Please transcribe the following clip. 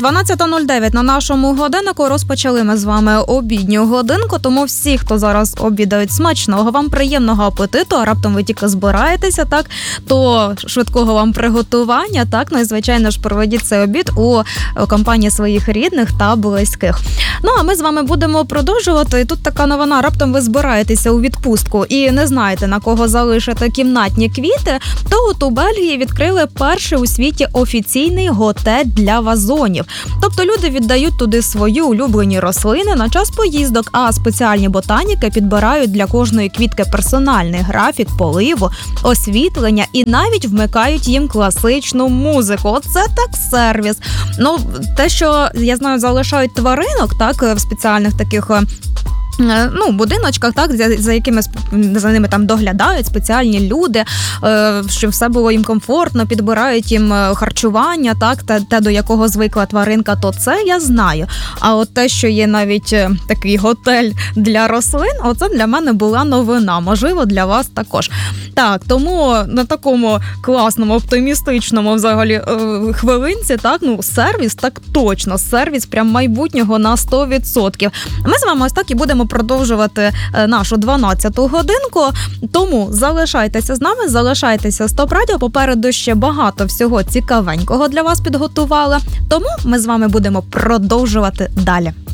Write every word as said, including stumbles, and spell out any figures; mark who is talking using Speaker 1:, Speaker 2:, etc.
Speaker 1: дванадцята нуль дев'ять на нашому годиннику. Розпочали ми з вами обідню годинку, тому всі, хто зараз обідають, смачного вам, приємного апетиту, а раптом ви тільки збираєтеся, так, то швидкого вам приготування, так, ну і звичайно ж проведіть цей обід у компанії своїх рідних та близьких. Ну, а ми з вами будемо продовжувати. І тут така новина, раптом ви збираєтеся у відпустку і не знаєте, на кого залишити кімнатні квіти, то от у Бельгії відкрили перший у світі офіційний готель для вазонів. Тобто люди віддають туди свої улюблені рослини на час поїздок, а спеціальні ботаніки підбирають для кожної квітки персональний графік поливу, освітлення і навіть вмикають їм класичну музику. Оце так сервіс. Ну, те, що, я знаю, залишають тваринок, так, в спеціальних таких, ну, будиночках, так, за, за якими за ними там доглядають спеціальні люди, щоб все було їм комфортно, підбирають їм харчування, так, те, те, до якого звикла тваринка, то це я знаю. А от те, що є навіть такий готель для рослин, оце для мене була новина. Можливо, для вас також. Так, тому на такому класному, оптимістичному взагалі хвилинці, так, ну, сервіс, так точно, сервіс прям майбутнього на сто відсотків. Ми з вами ось так і будемо продовжувати нашу дванадцяту годинку, тому залишайтеся з нами, залишайтеся з ТОП Радіо, попереду ще багато всього цікавенького для вас підготували, тому ми з вами будемо продовжувати далі.